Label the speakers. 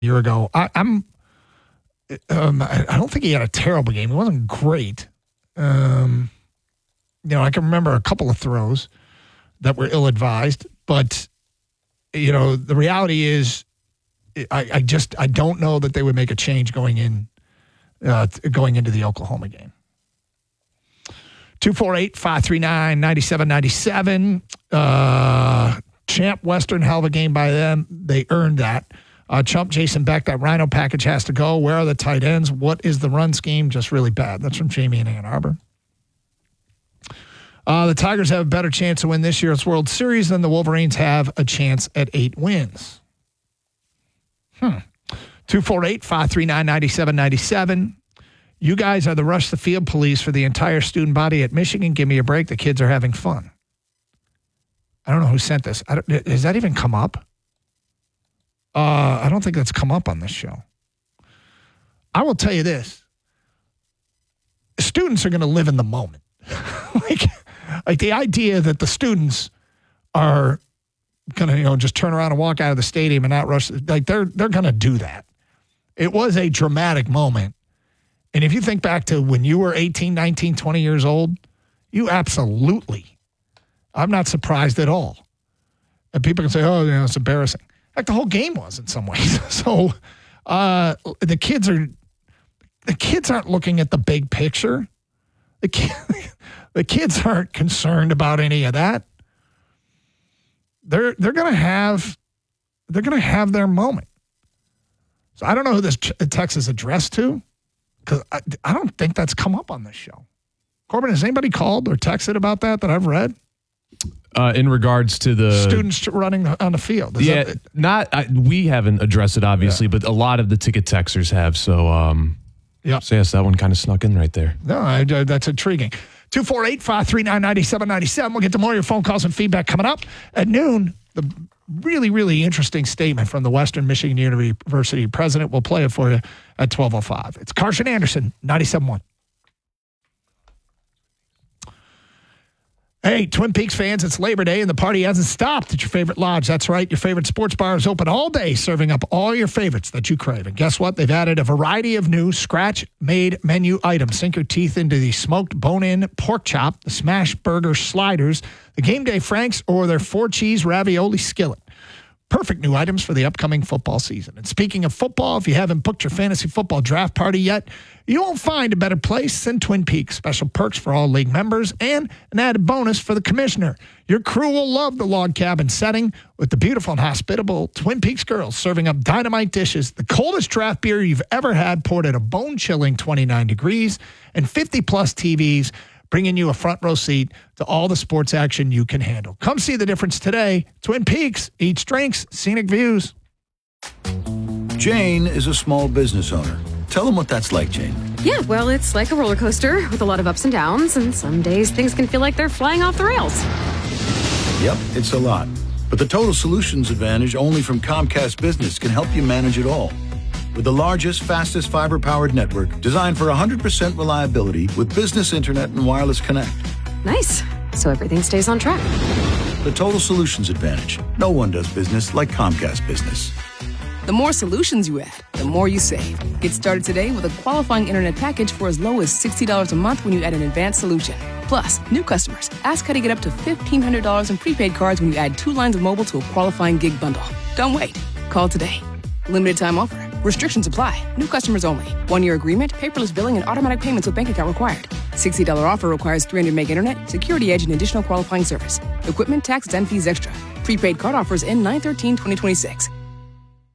Speaker 1: year ago. I don't think he had a terrible game. He wasn't great. I can remember a couple of throws that were ill-advised, but the reality is, I don't know that they would make a change going into the Oklahoma game. 248-539-9797. Champ Western, hell of a game by them. They earned that. Chump, Jason Beck, that Rhino package has to go. Where are the tight ends? What is the run scheme? Just really bad. That's from Jamie in Ann Arbor. The Tigers have a better chance to win this year's World Series than the Wolverines have a chance at 8 wins. 248-539-9797. You guys are the rush the field police for the entire student body at Michigan. Give me a break. The kids are having fun. I don't know who sent this. Has that even come up? I don't think that's come up on this show. I will tell you this. Students are going to live in the moment. like the idea that the students are going to, just turn around and walk out of the stadium and not rush. Like they're going to do that. It was a dramatic moment. And if you think back to when you were 18, 19, 20 years old, you absolutely, I'm not surprised at all. And people can say, oh, it's embarrassing. Like the whole game was in some ways. So the kids aren't looking at the big picture. The kids aren't concerned about any of that. They're going to have their moment. So I don't know who this text is addressed to, because I don't think that's come up on this show. Corbin, has anybody called or texted about that I've read?
Speaker 2: In regards to the
Speaker 1: students running on the field.
Speaker 2: We haven't addressed it, obviously, but a lot of the ticket texters have. So, So yes, that one kind of snuck in right there.
Speaker 1: No, that's intriguing. 248-539-9797. We'll get to more of your phone calls and feedback coming up at noon. The really, really interesting statement from the Western Michigan University president. We'll play it for you at 12:05. It's Carson Anderson, 97.1. Hey, Twin Peaks fans, it's Labor Day and the party hasn't stopped at your favorite lodge. That's right. Your favorite sports bar is open all day, serving up all your favorites that you crave. And guess what? They've added a variety of new scratch-made menu items. Sink your teeth into the smoked bone-in pork chop, the smash burger sliders, the game day franks, or their 4-cheese ravioli skillet. Perfect new items for the upcoming football season. And speaking of football, if you haven't booked your fantasy football draft party yet, you won't find a better place than Twin Peaks. Special perks for all league members and an added bonus for the commissioner. Your crew will love the log cabin setting with the beautiful and hospitable Twin Peaks girls serving up dynamite dishes, the coldest draft beer you've ever had poured at a bone-chilling 29 degrees, and 50-plus TVs bringing you a front row seat to all the sports action you can handle. Come see the difference today. Twin Peaks, eats drinks, scenic views.
Speaker 3: Jane is a small business owner. Tell them what that's like, Jane.
Speaker 4: Yeah, well, it's like a roller coaster with a lot of ups and downs, and some days things can feel like they're flying off the rails.
Speaker 3: Yep, it's a lot. But the Total Solutions Advantage only from Comcast Business can help you manage it all. With the largest, fastest fiber-powered network designed for 100% reliability with business internet and wireless connect.
Speaker 4: Nice. So everything stays on track.
Speaker 3: The Total Solutions Advantage. No one does business like Comcast Business.
Speaker 5: The more solutions you add, the more you save. Get started today with a qualifying internet package for as low as $60 a month when you add an advanced solution. Plus, new customers, ask how to get up to $1,500 in prepaid cards when you add 2 lines of mobile to a qualifying gig bundle. Don't wait. Call today. Limited time offer. Restrictions apply. New customers only. 1-year agreement, paperless billing, and automatic payments with bank account required. $60 offer requires 300 meg internet, security edge, and additional qualifying service. Equipment, taxes, and fees extra. Prepaid card offers end 9/13/2026.